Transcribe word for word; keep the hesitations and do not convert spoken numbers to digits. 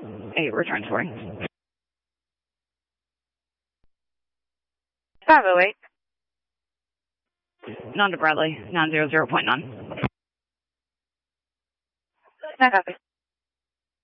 A return story. five oh eight. None to Bradley, nine zero zero point nine. No copy.